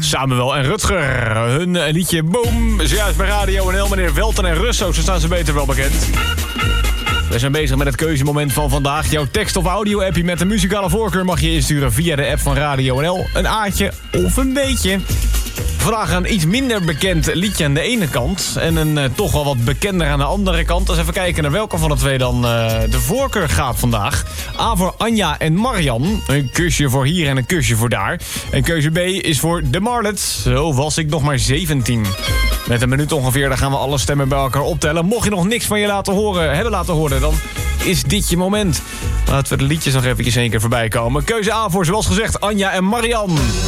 Samuel en Rutger. Hun liedje Boom, zojuist bij Radio NL. Meneer Welten en Russo, zo staan ze beter wel bekend. We zijn bezig met het keuzemoment van vandaag. Jouw tekst- of audio-appje met een muzikale voorkeur mag je insturen via de app van Radio NL. Een A'tje of een B'tje. Vandaag een iets minder bekend liedje aan de ene kant. En een toch wel wat bekender aan de andere kant. Dus even kijken naar welke van de twee dan de voorkeur gaat vandaag. A voor Anja en Marian. Een kusje voor hier en een kusje voor daar. En keuze B is voor de Marlets. Zo was ik nog maar 17. Met een minuut ongeveer, dan gaan we alle stemmen bij elkaar optellen. Mocht je nog niks van je hebben laten horen, dan is dit je moment. Laten we de liedjes nog eventjes 1 keer voorbij komen. Keuze A voor, zoals gezegd, Anja en Marian.